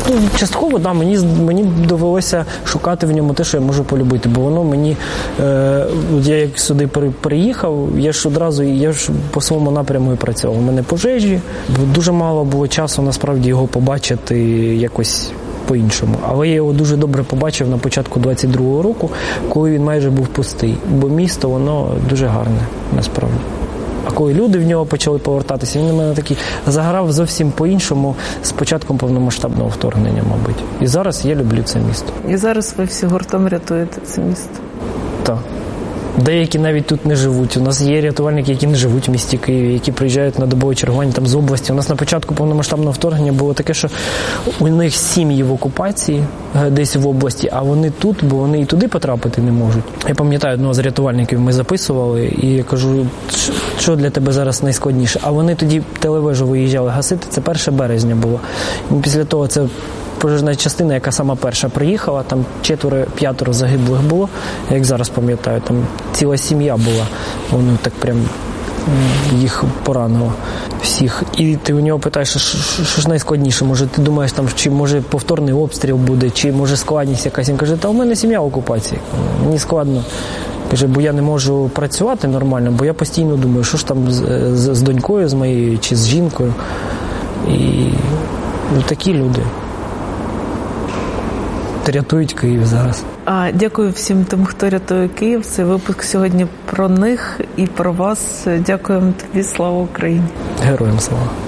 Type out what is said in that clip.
Частково, да, мені довелося шукати в ньому те, що я можу полюбити, бо воно мені, я як сюди приїхав, я ж по своєму напряму і працював. У мене пожежі, дуже мало було часу насправді його побачити якось по-іншому. Але я його дуже добре побачив на початку 22-го року, коли він майже був пустий, бо місто, воно дуже гарне, насправді. А коли люди в нього почали повертатися, він на мене такий заграв зовсім по-іншому з початком повномасштабного вторгнення, мабуть. І зараз я люблю це місто. І зараз ви всі гуртом рятуєте це місто? Так. Деякі навіть тут не живуть. У нас є рятувальники, які не живуть в місті Києві, які приїжджають на добове чергування там з області. У нас на початку повномасштабного вторгнення було таке, що у них сім'ї в окупації десь в області, а вони тут, бо вони і туди потрапити не можуть. Я пам'ятаю, одного з рятувальників ми записували, і я кажу, що для тебе зараз найскладніше? А вони тоді телевежу виїжджали гасити, це 1 березня було. І після того це пожежна частина, яка сама перша приїхала, там 4-5 загиблих було, як зараз пам'ятаю, там ціла сім'я була, воно так прям їх поранило всіх. І ти у нього питаєш, що ж найскладніше, може ти думаєш, там, чи може повторний обстріл буде, чи може складність якась. Він каже, та у мене сім'я в окупації, мені складно. Каже, бо я не можу працювати нормально, бо я постійно думаю, що ж там з донькою, з моєю, чи з жінкою. І такі люди рятують Київ зараз. Дякую всім тим, хто рятує Київ. Цей випуск сьогодні про них і про вас. Дякуємо тобі. Слава Україні! Героям слава!